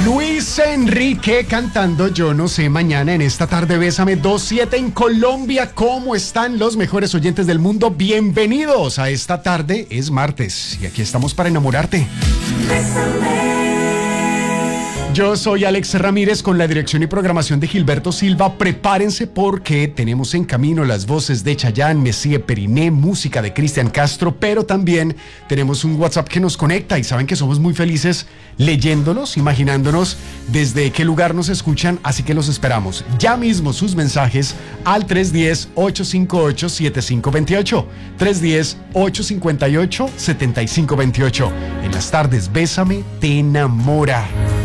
Luis Enrique cantando Yo no sé mañana en esta tarde Bésame 2:07 en Colombia. ¿Cómo están los mejores oyentes del mundo? Bienvenidos a esta tarde, es martes y aquí estamos para enamorarte. Bésame. Yo soy Alex Ramírez con la dirección y programación de Gilberto Silva. Prepárense porque tenemos en camino las voces de Chayanne, Messier Periné, música de Cristian Castro, pero también tenemos un WhatsApp que nos conecta y saben que somos muy felices leyéndolos, imaginándonos desde qué lugar nos escuchan, así que los esperamos. Ya mismo sus mensajes al 310-858-7528, 310-858-7528. En las tardes, Bésame, te enamora.